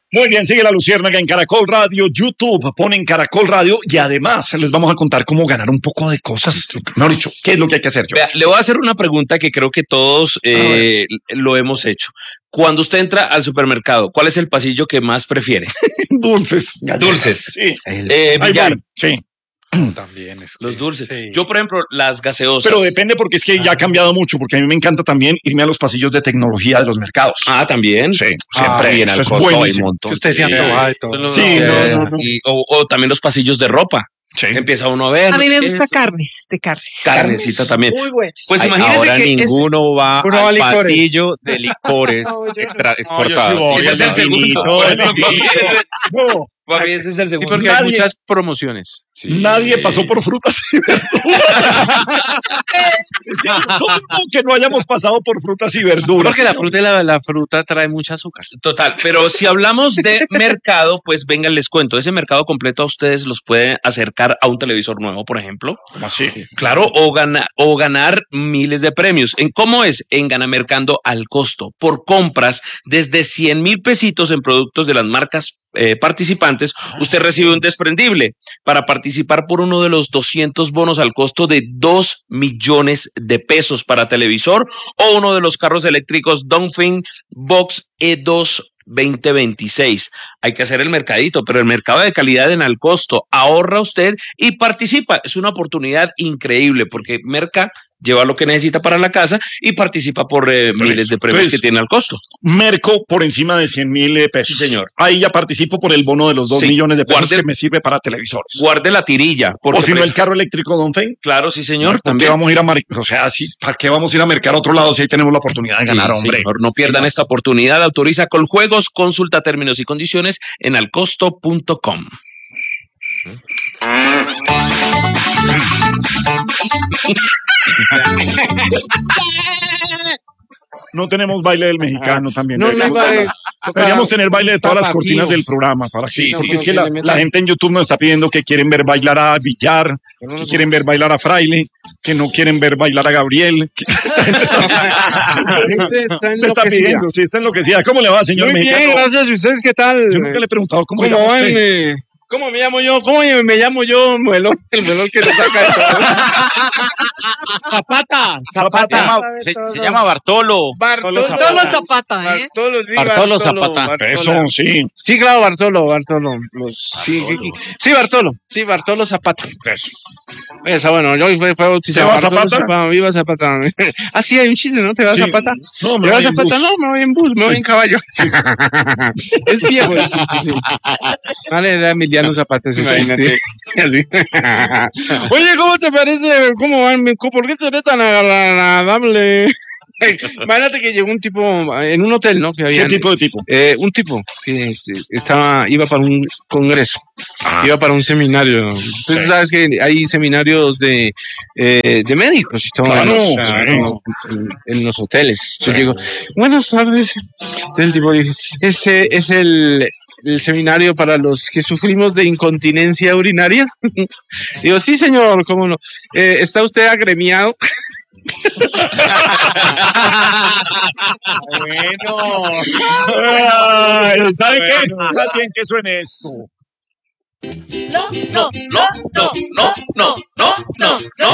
Muy bien, sigue la Luciérnaga en Caracol Radio, YouTube, ponen Caracol Radio y además les vamos a contar cómo ganar un poco de cosas. Mejor dicho, ¿qué es lo que hay que hacer, Vea, le voy a hacer una pregunta que creo que todos lo hemos hecho. Cuando usted entra al supermercado, ¿cuál es el pasillo que más prefiere? Dulces. Galletas. Dulces. Sí. Billar. Sí. También es Los dulces. Sí. Yo, por ejemplo, las gaseosas. Pero depende porque es que ya ha cambiado mucho, porque a mí me encanta también irme a los pasillos de tecnología de los mercados. También. Sí, siempre. Bien, Eso al es costo hay un buenísimo. montón. Que usted se antoja y todo. Sí, no. O también los pasillos de ropa. Sí. Empieza uno a ver. A mí me gusta carnes. Carnecita también. Muy bueno. Pues imagínese ahora que ninguno va uno va a al licores. pasillo de licores exportados. Ese es el segundo. No, Para mí ese es el Sí, segundo. porque hay muchas promociones. nadie pasó por frutas y verduras. Todo que no hayamos pasado por frutas y verduras. Porque la fruta trae mucha azúcar. Total, pero si hablamos de mercado, pues venga, les cuento. Ese mercado completo a ustedes los puede acercar a un televisor nuevo, por ejemplo. ¿Cómo así? Claro, o ganar miles de premios. ¿Cómo es? En Ganamercando al costo. Por compras desde 100,000 pesitos en productos de las marcas participantes, usted recibe un desprendible para participar por uno de los 200 bonos al costo de 2 millones de pesos para televisor o uno de los carros eléctricos Dongfeng Box E2 2026. Hay que hacer el mercadito, pero el mercado de calidad en al costo. Ahorra usted y participa. Es una oportunidad increíble porque Merca lleva lo que necesita para la casa y participa por miles de premios que tiene al costo. Merco por encima de 100,000 pesos. Sí, señor. Ahí ya participo por el bono de los 2 Sí. millones de pesos Guarde- que me sirve para televisores. Guarde la tirilla. Porque O si no, el carro eléctrico Don Feng. Claro, sí, señor. ¿Por qué También. vamos a ir a o sea, sí, ¿para qué vamos a ir a mercar a otro lado si ahí tenemos la oportunidad de ganar, Sí, hombre? señor, no pierdan esta oportunidad. Autoriza Coljuegos, consulta términos y condiciones en alcosto.com. No tenemos baile del mexicano también. No, Deberíamos tener baile de todas las tapatío. cortinas del programa. Para que, Sí, porque sí, es que sí, la gente en YouTube nos está pidiendo que quieren ver bailar a Villar, que quieren ver bailar a Fraile, que no quieren ver bailar a Gabriel. La gente está Está enloquecida. pidiendo, sí, está enloquecida. ¿Cómo le va, señor Muy mexicano? bien, gracias. ¿Y ustedes qué tal? Yo nunca le he preguntado cómo se ¿Cómo llama van? usted. ¿Cómo me llamo yo? ¿Cómo me llamo yo? Melón, el melón que le saca de todo. Zapata. Se llama Bartolo. Bartolo Zapata, ¿eh? Bartolo, sí, Bartolo Zapata. Eso, sí. Sí, claro, Bartolo. Sí, Bartolo Zapata. Eso. Esa, bueno, yo fue bautizado. ¿Te va Bartolo Zapata? Viva Zapata. Ah, sí, hay un chiste, ¿no? ¿Te va Sí. Zapata? No, me ¿Te va voy en Zapata? bus. No, me voy en bus, me voy en caballo. Es viejo el chiste, sí. Vale, era Emiliano Zapata ese chiste. Así. Oye, ¿cómo te parece? ¿Cómo van? ¿Por qué te eres tan agradable? Imagínate que llegó un tipo en un hotel, ¿no? Que ¿Qué había tipo de tipo? un tipo que iba para un congreso, iba para un seminario. Entonces, sabes que hay seminarios de médicos y todo Claro, en los hoteles. Entonces digo, buenas tardes. Entonces el tipo dice, ese es el seminario para los que sufrimos de incontinencia urinaria. Digo, sí, señor, ¿cómo no? ¿Está usted agremiado? Bueno. Ay, ¿sabe qué? Está bien que suene esto. No, no, no, no, no, no, no, no.